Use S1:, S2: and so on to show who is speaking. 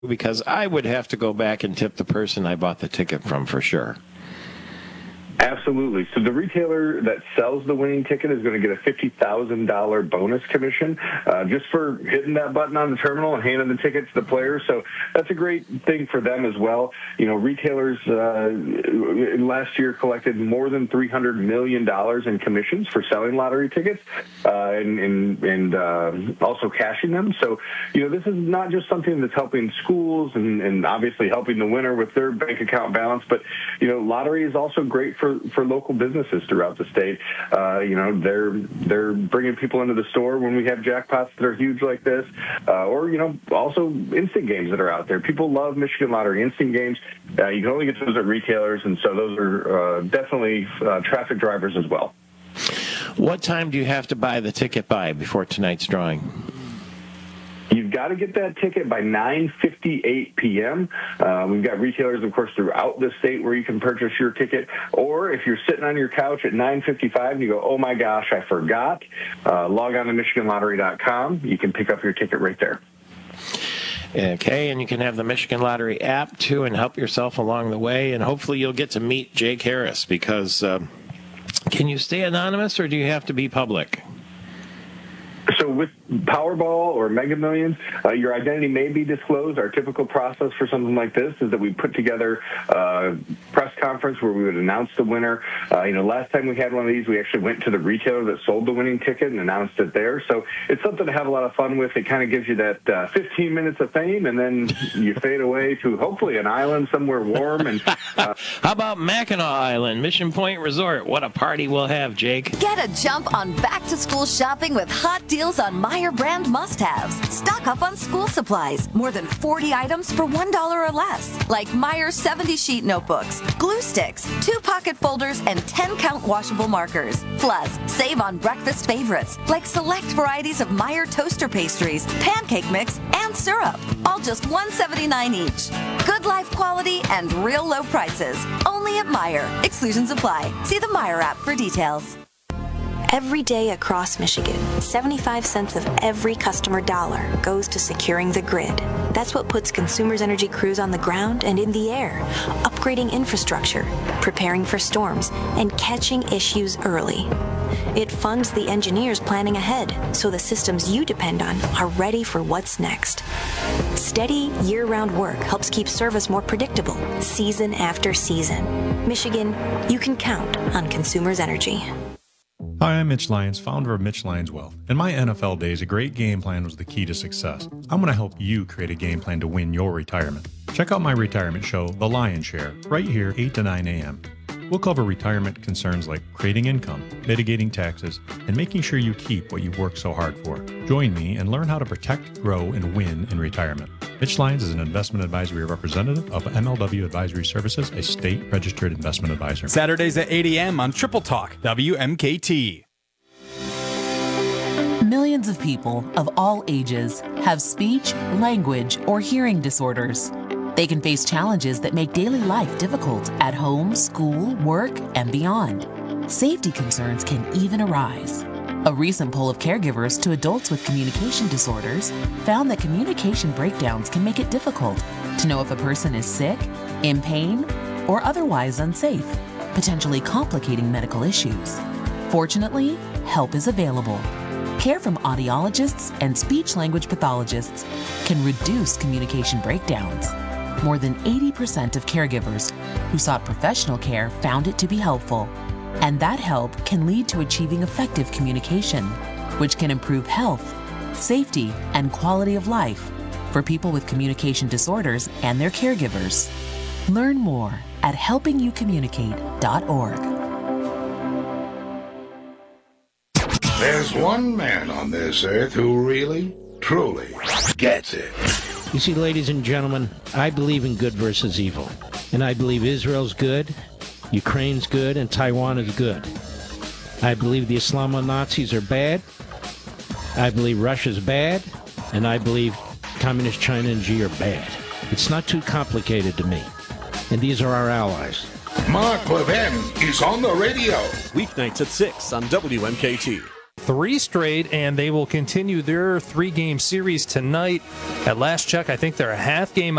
S1: because I would have to go back and tip the person I bought the ticket from for sure.
S2: Absolutely. So the retailer that sells the winning ticket is going to get a $50,000 bonus commission just for hitting that button on the terminal and handing the ticket to the player. So that's a great thing for them as well. You know, retailers last year collected more than $300 million in commissions for selling lottery tickets and also cashing them. So, you know, this is not just something that's helping schools and obviously helping the winner with their bank account balance, but, you know, lottery is also great for local businesses throughout the state. You know, they're bringing people into the store when we have jackpots that are huge like this, or, you know, also instant games that are out there. People love Michigan Lottery instant games. You can only get those at retailers, and so those are definitely traffic drivers as well.
S1: What time do you have to buy the ticket by before tonight's drawing?
S2: You've got to get that ticket by 9:58 p.m. We've got retailers, of course, throughout the state where you can purchase your ticket. Or if you're sitting on your couch at 9:55 and you go, oh, my gosh, I forgot, log on to MichiganLottery.com. You can pick up your ticket right there.
S1: Okay, and you can have the Michigan Lottery app, too, and help yourself along the way. And hopefully you'll get to meet Jake Harris because can you stay anonymous or do you have to be public?
S2: So with Powerball or Mega Millions, your identity may be disclosed. Our typical process for something like this is that we put together a press conference where we would announce the winner. You know, last time we had one of these, we actually went to the retailer that sold the winning ticket and announced it there. So it's something to have a lot of fun with. It kind of gives you that 15 minutes of fame, and then you fade away to hopefully an island somewhere warm. And
S1: how about Mackinac Island, Mission Point Resort? What a party we'll have, Jake.
S3: Get a jump on back-to-school shopping with hot deals on Meijer brand must-haves. Stock up on school supplies. More than 40 items for $1 or less. Like Meijer 70-sheet notebooks, glue sticks, 2 pocket folders, and 10-count washable markers. Plus, save on breakfast favorites, like select varieties of Meijer toaster pastries, pancake mix, and syrup. All just $1.79 each. Good life quality and real low prices. Only at Meijer. Exclusions apply. See the Meijer app for details.
S4: Every day across Michigan, 75 cents of every customer dollar goes to securing the grid. That's what puts Consumers Energy crews on the ground and in the air, upgrading infrastructure, preparing for storms, and catching issues early. It funds the engineers planning ahead, so the systems you depend on are ready for what's next. Steady, year-round work helps keep service more predictable, season after season. Michigan, you can count on Consumers Energy.
S5: Hi, I'm Mitch Lyons, founder of Mitch Lyons Wealth. In my NFL days, a great game plan was the key to success. I'm going to help you create a game plan to win your retirement. Check out my retirement show, The Lion's Share, right here, 8 to 9 a.m. We'll cover retirement concerns like creating income, mitigating taxes, and making sure you keep what you've worked so hard for. Join me and learn how to protect, grow, and win in retirement. Mitch Lyons is an investment advisory representative of MLW Advisory Services, a state-registered investment advisor.
S6: Saturdays at 8 a.m. on Triple Talk, WMKT.
S7: Millions of people of all ages have speech, language, or hearing disorders. They can face challenges that make daily life difficult at home, school, work, and beyond. Safety concerns can even arise. A recent poll of caregivers to adults with communication disorders found that communication breakdowns can make it difficult to know if a person is sick, in pain, or otherwise unsafe, potentially complicating medical issues. Fortunately, help is available. Care from audiologists and speech-language pathologists can reduce communication breakdowns. More than 80% of caregivers who sought professional care found it to be helpful. And that help can lead to achieving effective communication, which can improve health, safety, and quality of life for people with communication disorders and their caregivers. Learn more at helpingyoucommunicate.org.
S8: There's one man on this earth who really, truly gets it.
S9: You see, ladies and gentlemen, I believe in good versus evil. And I believe Israel's good, Ukraine's good, and Taiwan is good. I believe the Islamo-Nazis are bad. I believe Russia's bad. And I believe Communist China and Xi are bad. It's not too complicated to me. And these are our allies.
S8: Mark Levin is on the radio.
S6: Weeknights at 6 on WMKT.
S10: 3 straight, and they will continue their 3-game series tonight. At last check, I think they're a half game